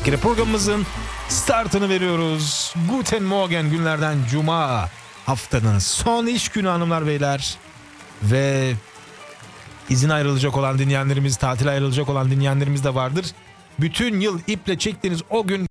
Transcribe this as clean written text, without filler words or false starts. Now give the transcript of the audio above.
kere programımızın startını veriyoruz. Guten Morgen, günlerden Cuma, haftanın son iş günü hanımlar beyler. Ve izin ayrılacak olan dinleyenlerimiz, tatil ayrılacak olan dinleyenlerimiz de vardır. Bütün yıl iple çektiğiniz o gün